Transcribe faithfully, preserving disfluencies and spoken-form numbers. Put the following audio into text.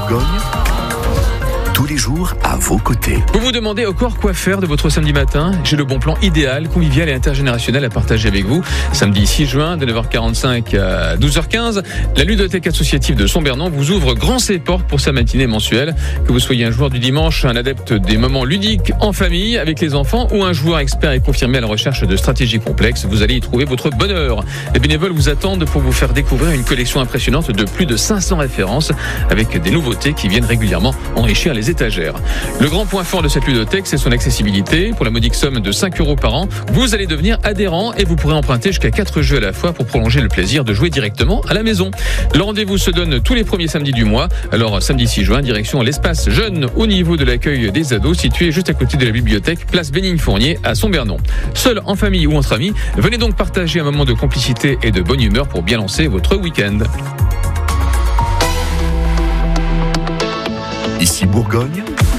Bourgogne, tous les jours à vos côtés. Vous vous demandez encore quoi faire de votre samedi matin? J'ai le bon plan idéal, convivial et intergénérationnel à partager avec vous. Samedi six juin, de neuf heures quarante-cinq à douze heures quinze, la ludothèque associative de Sombernon vous ouvre grand ses portes pour sa matinée mensuelle. Que vous soyez un joueur du dimanche, un adepte des moments ludiques en famille avec les enfants ou un joueur expert et confirmé à la recherche de stratégies complexes, vous allez y trouver votre bonheur. Les bénévoles vous attendent pour vous faire découvrir une collection impressionnante de plus de cinq cents références avec des nouveautés qui viennent régulièrement enrichir les étagères. Le grand point fort de cette ludothèque, c'est son accessibilité. Pour la modique somme de cinq euros par an, vous allez devenir adhérent et vous pourrez emprunter jusqu'à quatre jeux à la fois pour prolonger le plaisir de jouer directement à la maison. Le rendez-vous se donne tous les premiers samedis du mois. Alors samedi six juin, direction l'espace jeune au niveau de l'accueil des ados, situé juste à côté de la bibliothèque, place Bénigne-Fournier à Sombernon. Seul, en famille ou entre amis, venez donc partager un moment de complicité et de bonne humeur pour bien lancer votre week-end. Ici Bourgogne,